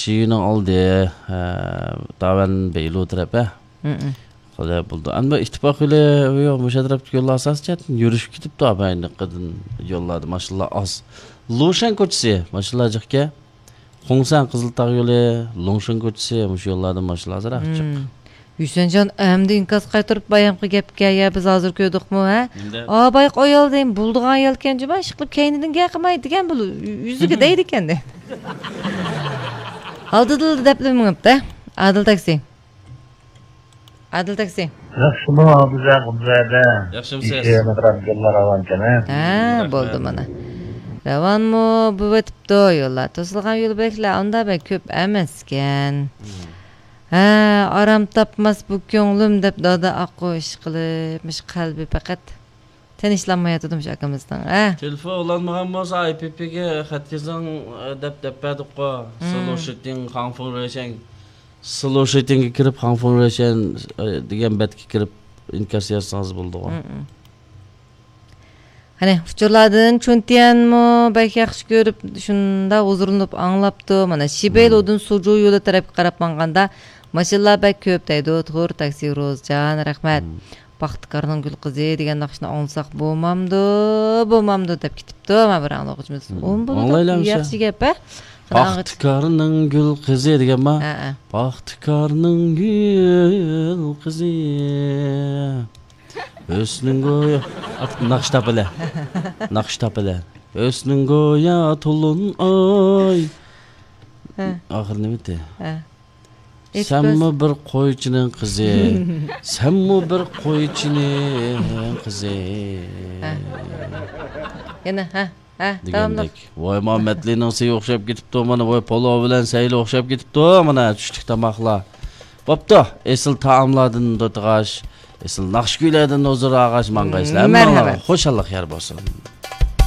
Şiinin aldı. Davan beylu tarafa. Kolay buldu. Ama ittifak ile yok müşadrap yolu asas çatın. Yürüyüş gidip de aynı kadın yolladı. Maşallah az. Luşan koçisi. Maşallah cıkke. Hongsan Kızıltağ yolu. Luşan koçisi. Muş yolladı maşallah azar akçık. Hüseyincan әмді инкас қайтырып баямқы кепке я біз азыр көдік му, ә? Байық ойал дейм, бұлдыған ел кен жыма, шықлып кейнінің кәқімай деген бұл үзігі дейді кен де. Алдыдылды дәплі мұңып да? Адыл такси. Адыл такси. Yaxşımı abıza qudurada. Yaxşım siz. Abdullah Ravan kene. Болды мұна. Раван му бұл өтіпті yolla. Тосылған yolu бәкілі, онда бәк көп әмескен. Aram tapmaz bu köngülüm dep dada akkoş kılıpmış kalbi fakat tinchlanmay tutmuş akamızdan. Telefon olanmagan bolsa IPP'ge xat yazan dep badık ko. Solution konferansiya Solution'ga kirib konferansiya degan betga kirib inkas yazsangiz bo'ldi. Hani uçurladın çöntiyen mi belki yaxşı görüp şunda uzurulup anlaptı. Mana Şibel odun sucu yolu tarafı qarap manganda maşallah bek köp deydi. Otur taksi Rozcan rahmet. Baxtıkarının gül kızı degan naqshni olsak bo'lmamdı deb ketibdi. Mana bir аңлы o'quvchimiz. Bu yaxshi gap, a? Baxtıkarının gül kızı degan ma? Baxtıkarının gül kızı. Ösnün goya Naqştapıla Ösnün goya tulun ay Ahır ne bitti? Sen mi bir koyucunun kızı Sen mi bir koyucunun kızı Yana Degandek Vay Muhammedli'nin sey oxşap getipti mana Vay polo bilen seyli oxşap getipti mana Düştük tamakla Boptu esil taamladın dotğaş Esıl naqsh kuylardan o'zaro ag'ash mang'ayslar. Marhamat. Xo'shallik yer bo'lsin.